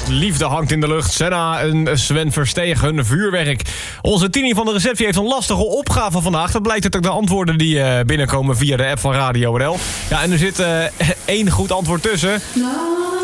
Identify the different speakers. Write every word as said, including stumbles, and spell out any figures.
Speaker 1: Liefde hangt in de lucht. Senna en Sven Verstegen, vuurwerk. Onze Tini van de receptie heeft een lastige opgave vandaag. Dat blijkt uit de antwoorden die uh, binnenkomen via de app van Radio N L. Ja, en er zit uh, één goed antwoord tussen.